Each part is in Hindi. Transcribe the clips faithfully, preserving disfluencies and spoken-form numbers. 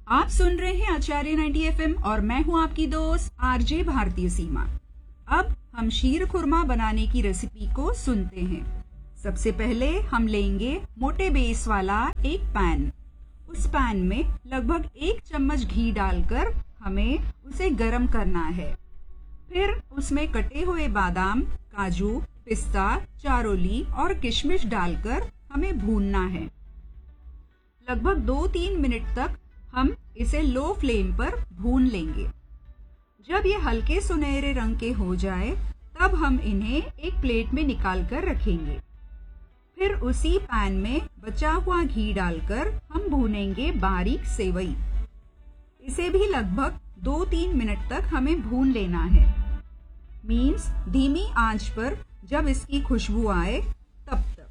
आप सुन रहे हैं आचार्य नाइंटी एफएम और मैं हूं आपकी दोस्त आरजे भारतीय सीमा। अब हम शीर खुरमा बनाने की रेसिपी को सुनते हैं। सबसे पहले हम लेंगे मोटे बेस वाला एक पैन। उस पैन में लगभग एक चम्मच घी डालकर हमें उसे गरम करना है। फिर उसमें कटे हुए बादाम, काजू, पिस्ता, चारोली और किशमिश डालकर हमें भूनना है। लगभग दो तीन मिनट तक हम इसे लो फ्लेम पर भून लेंगे। जब ये हल्के सुनहरे रंग के हो जाए तब हम इन्हें एक प्लेट में निकाल कर रखेंगे। फिर उसी पैन में बचा हुआ घी डालकर हम भूनेंगे बारीक सेवई। इसे भी लगभग दो तीन मिनट तक हमें भून लेना है। मीन्स धीमी आंच पर जब इसकी खुशबू आए तब तक।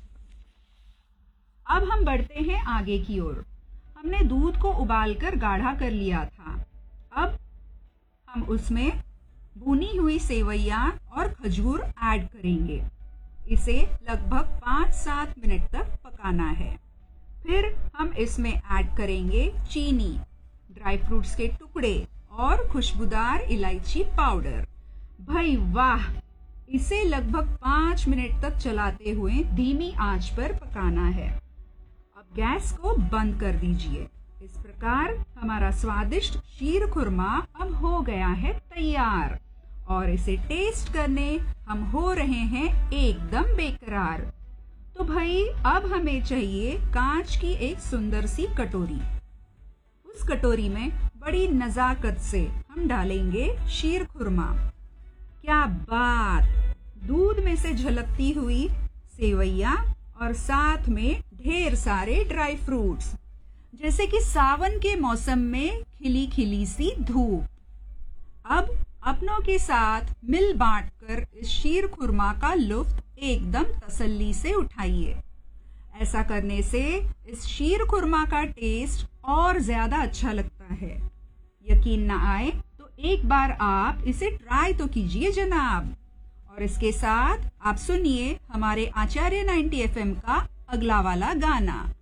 अब हम बढ़ते हैं आगे की ओर। हमने दूध को उबालकर गाढ़ा कर लिया था। अब हम उसमें भुनी हुई सेवइयां और खजूर ऐड करेंगे। इसे लगभग पाँच सात मिनट तक पकाना है। फिर हम इसमें ऐड करेंगे चीनी, ड्राई फ्रूट्स के टुकड़े और खुशबूदार इलायची पाउडर। भाई वाह! इसे लगभग पाँच मिनट तक चलाते हुए धीमी आंच पर पकाना है। अब गैस को बंद कर दीजिए। इस प्रकार हमारा स्वादिष्ट शीर खुरमा अब हो गया है तैयार और इसे टेस्ट करने हम हो रहे हैं एकदम बेकरार। तो भाई अब हमें चाहिए कांच की एक सुंदर सी कटोरी। उस कटोरी में बड़ी नजाकत से हम डालेंगे शीर खुरमा। क्या बात! दूध में से झलकती हुई सेवइयां और साथ में ढेर सारे ड्राई फ्रूट्स, जैसे कि सावन के मौसम में खिली खिली सी धूप। अब अपनों के साथ मिल बांटकर इस शीर खुरमा का लुत्फ एकदम तसल्ली से उठाइए। ऐसा करने से इस शीर खुरमा का टेस्ट और ज्यादा अच्छा लगता है। यकीन ना आए तो एक बार आप इसे ट्राई तो कीजिए जनाब। और इसके साथ आप सुनिए हमारे आचार्य नाइंटी एफएम का अगला वाला गाना।